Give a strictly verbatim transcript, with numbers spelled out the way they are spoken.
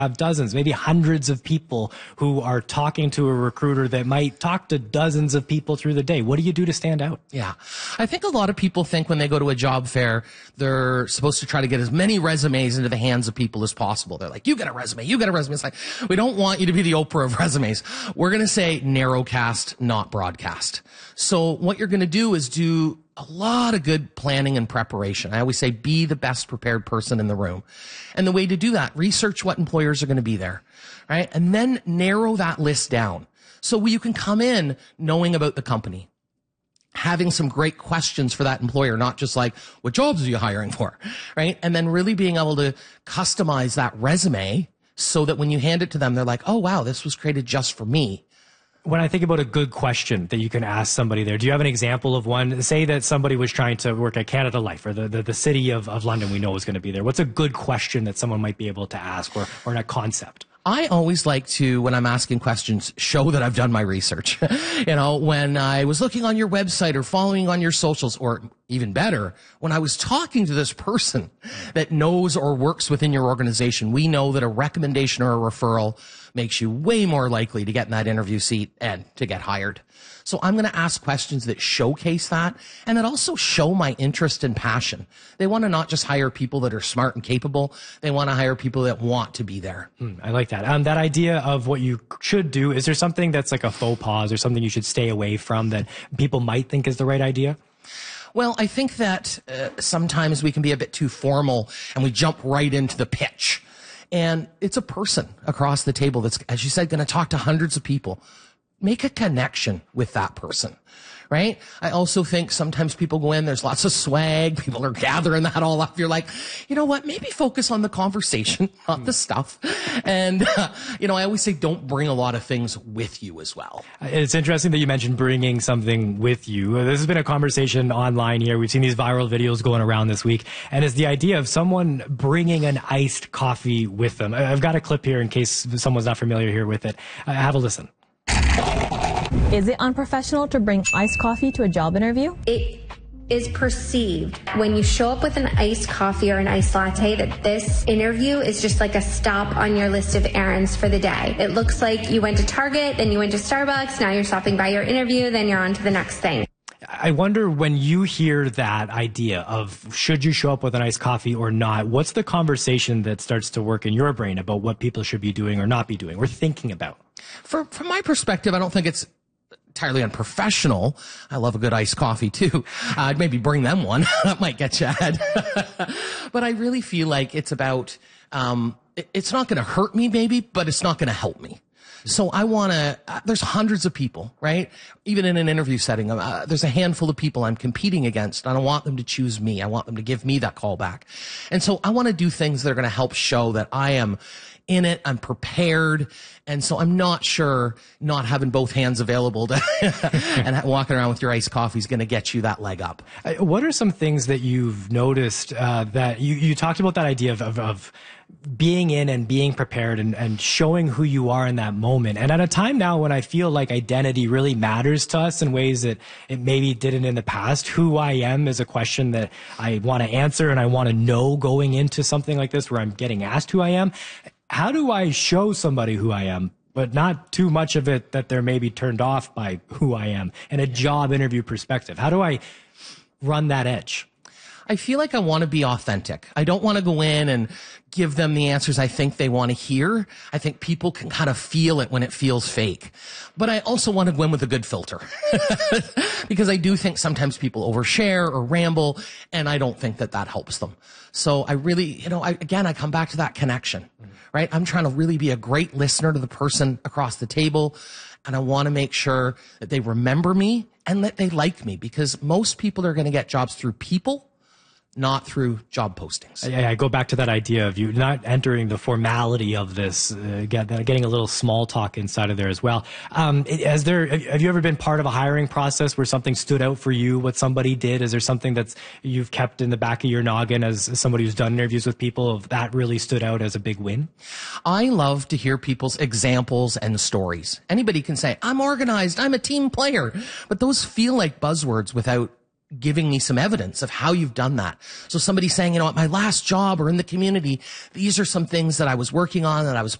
have dozens, maybe hundreds of people who are talking to a recruiter that might talk to dozens of people through the day. What do you do to stand out? Yeah. I think a lot of people think when they go to a job fair, they're supposed to try to get as many resumes into the hands of people as possible. They're like, you get a resume, you get a resume. It's like, we don't want you to be the Oprah of resumes. We're going to say narrowcast, not broadcast. So what you're going to do is do a lot of good planning and preparation. I always say be the best prepared person in the room. And the way to do that, research what employers are going to be there, right? And then narrow that list down. So you can come in knowing about the company, having some great questions for that employer, not just like, what jobs are you hiring for, right? And then really being able to customize that resume so that when you hand it to them, they're like, oh, wow, this was created just for me. When I think about a good question that you can ask somebody there, do you have an example of one? Say that somebody was trying to work at Canada Life or the, the, the city of, of London we know is going to be there. What's a good question that someone might be able to ask, or, or a concept? I always like to, when I'm asking questions, show that I've done my research. You know, when I was looking on your website or following on your socials, or even better, when I was talking to this person that knows or works within your organization, we know that a recommendation or a referral makes you way more likely to get in that interview seat and to get hired. So I'm going to ask questions that showcase that and that also show my interest and passion. They want to not just hire people that are smart and capable. They want to hire people that want to be there. Hmm, I like that. Um, that idea of what you should do, is there something that's like a faux pas or something you should stay away from that people might think is the right idea? Well, I think that uh, sometimes we can be a bit too formal and we jump right into the pitch. And it's a person across the table that's, as you said, going to talk to hundreds of people. Make a connection with that person, right? I also think sometimes people go in, there's lots of swag, people are gathering that all up. You're like, you know what, maybe focus on the conversation, not the stuff. And, uh, you know, I always say don't bring a lot of things with you as well. It's interesting that you mentioned bringing something with you. This has been a conversation online here. We've seen these viral videos going around this week, and it's the idea of someone bringing an iced coffee with them. I've got a clip here in case someone's not familiar here with it. Uh, have a listen. Is it unprofessional to bring iced coffee to a job interview? It is perceived when you show up with an iced coffee or an iced latte that this interview is just like a stop on your list of errands for the day. It looks like you went to Target, then you went to Starbucks, now you're stopping by your interview, then you're on to the next thing. I wonder, when you hear that idea of should you show up with an iced coffee or not, what's the conversation that starts to work in your brain about what people should be doing or not be doing or thinking about? For, from my perspective, I don't think it's entirely unprofessional. I love a good iced coffee too. Uh, I'd maybe bring them one. That might get you ahead. But I really feel like it's about, um, it, it's not going to hurt me maybe, but it's not going to help me. So I want to, uh, there's hundreds of people, right? Even in an interview setting, uh, there's a handful of people I'm competing against, and I want them to choose me. I want them to give me that call back. And so I want to do things that are going to help show that I am in it, I'm prepared, and so I'm not sure not having both hands available to and walking around with your iced coffee is going to get you that leg up. What are some things that you've noticed uh, that you, you talked about that idea of, of, of being in and being prepared and, and showing who you are in that moment. And at a time now when I feel like identity really matters to us in ways that it maybe didn't in the past, who I am is a question that I want to answer and I want to know going into something like this where I'm getting asked who I am. How do I show somebody who I am, but not too much of it that they're maybe turned off by who I am in a job interview perspective? How do I run that edge? I feel like I want to be authentic. I don't want to go in and give them the answers I think they want to hear. I think people can kind of feel it when it feels fake. But I also want to go in with a good filter because I do think sometimes people overshare or ramble, and I don't think that that helps them. So I really, you know, I, again, I come back to that connection, right? I'm trying to really be a great listener to the person across the table, and I want to make sure that they remember me and that they like me, because most people are going to get jobs through people, not through job postings. Yeah, I go back to that idea of you not entering the formality of this, uh, get, getting a little small talk inside of there as well. Um, has there, have you ever been part of a hiring process where something stood out for you, what somebody did? Is there something that's you've kept in the back of your noggin as somebody who's done interviews with people that really stood out as a big win? I love to hear people's examples and stories. Anybody can say, I'm organized, I'm a team player, but those feel like buzzwords without giving me some evidence of how you've done that. So somebody saying, you know, at my last job or in the community, these are some things that I was working on that I was